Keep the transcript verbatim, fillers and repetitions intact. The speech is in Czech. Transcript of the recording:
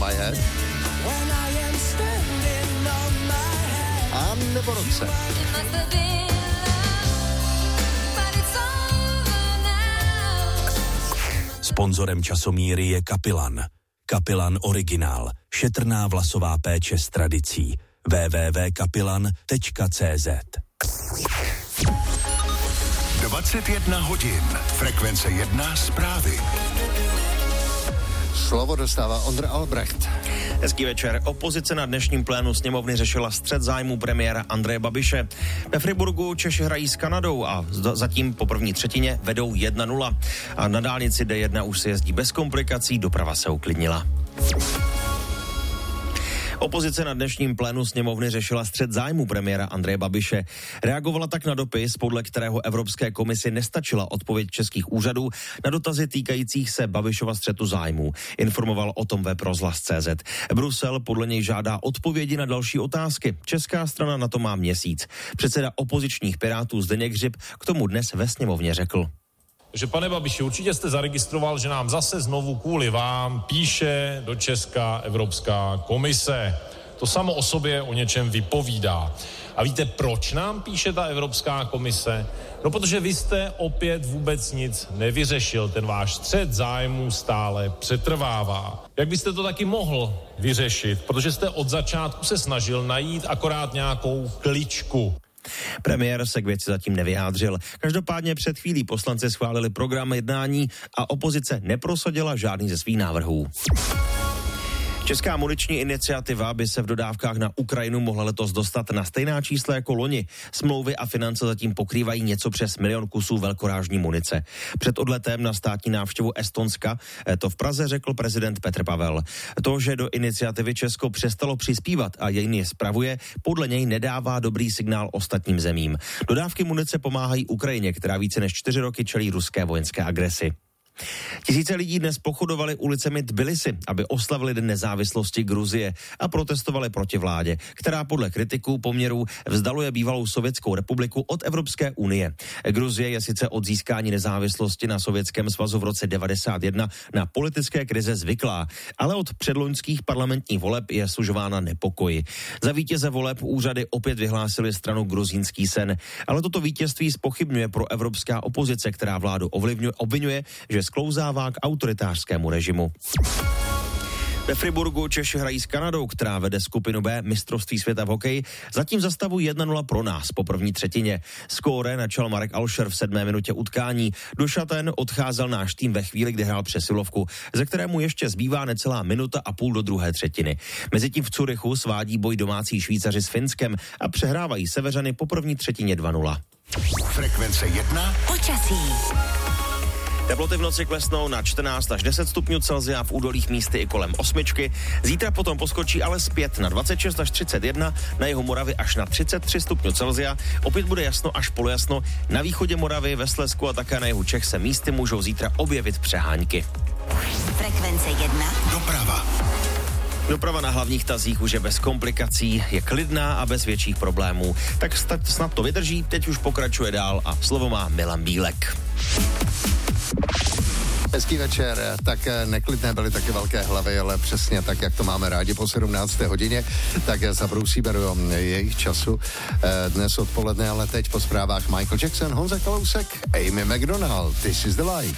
My Head. A nebo Roxe. Sponzorem časomíry je Kapilan. Kapilan Originál. Šetrná vlasová péče s tradicí. w w w tečka kapilan tečka c z dvacet jedna hodin. Frekvence jedna zprávy. Slovo dostává Ondra Albrecht. Hezký večer. Opozice na dnešním plénu sněmovny řešila střet zájmů premiéra Andreje Babiše. Ve Friburgu Češi hrají s Kanadou a zatím po první třetině vedou jedna nula. A na dálnici D jedna už se jezdí bez komplikací, doprava se uklidnila. Opozice na dnešním plénu sněmovny řešila střet zájmů premiéra Andreje Babiše. Reagovala tak na dopis, podle kterého Evropské komisi nestačila odpověď českých úřadů na dotazy týkajících se Babišova střetu zájmů. Informoval o tom web rozhlas tečka cé zet. Brusel podle něj žádá odpovědi na další otázky. Česká strana na to má měsíc. Předseda opozičních Pirátů Zdeněk Hřib k tomu dnes ve sněmovně řekl. Že pane Babiši, určitě jste zaregistroval, že nám zase znovu kvůli vám píše do Česka Evropská komise. To samo o sobě o něčem vypovídá. A víte, proč nám píše ta Evropská komise? No, protože vy jste opět vůbec nic nevyřešil. Ten váš střet zájmů stále přetrvává. Jak byste to taky mohl vyřešit? Protože jste od začátku se snažil najít akorát nějakou kličku. Premiér se k věci zatím nevyjádřil. Každopádně před chvílí poslanci schválili program jednání a opozice neprosadila žádný ze svých návrhů. Česká muniční iniciativa by se v dodávkách na Ukrajinu mohla letos dostat na stejná čísla jako loni. Smlouvy a finance zatím pokrývají něco přes milion kusů velkorážní munice. Před odletem na státní návštěvu Estonska to v Praze řekl prezident Petr Pavel. To, že do iniciativy Česko přestalo přispívat a jej spravuje, podle něj nedává dobrý signál ostatním zemím. Dodávky munice pomáhají Ukrajině, která více než čtyři roky čelí ruské vojenské agresi. Tisíce lidí dnes pochodovali ulicemi Tbilisi, aby oslavili Den nezávislosti Gruzie a protestovali proti vládě, která podle kritiků poměrů vzdaluje bývalou Sovětskou republiku od Evropské unie. Gruzie je sice od získání nezávislosti na Sovětském svazu v roce devadesát jedna na politické krize zvyklá, ale od předloňských parlamentních voleb je sužována nepokoji. Za vítěze voleb úřady opět vyhlásily stranu Gruzínský sen, ale toto vítězství zpochybňuje pro evropská opozice, která vládu ovlivňuje, obvinuje, že sklouzává k autoritářskému režimu. Ve Friburgu Češi hrají s Kanadou, která vede skupinu B mistrovství světa v hokeji. Zatím za stavu jedna nula pro nás po první třetině. Skóre načal Marek Alšer v sedmé minutě utkání. Do šatén odcházel náš tým ve chvíli, kdy hrál přesilovku, ze kterému ještě zbývá necelá minuta a půl do druhé třetiny. Mezitím v Curychu svádí boj domácí Švýcaři s Finskem a přehrávají Severany po první třetině dva nula. Frekvence jedna. Počasí. Teploty v noci klesnou na čtrnáct až deset stupňů Celsia, v údolích místy i kolem osmičky. Zítra potom poskočí ale zpět na dvacet šest až třicet jedna, na jihu Moravy až na třicet tři stupňů Celsia. Opět bude jasno až polojasno. Na východě Moravy, ve Slezsku a také na jihu Čech se místy můžou zítra objevit přehánky. Frekvence jedna. Doprava. Doprava na hlavních tazích už je bez komplikací, je klidná a bez větších problémů. Tak snad to vydrží, teď už pokračuje dál a slovo má Milan Bílek. Hezký večer, tak neklidné byly taky velké hlavy, ale přesně tak, jak to máme rádi po sedmnácté hodině, tak zabrousíme do jejich času dnes odpoledne, ale teď po zprávách Michael Jackson, Honza Kalousek, Amy McDonald, This is the Life.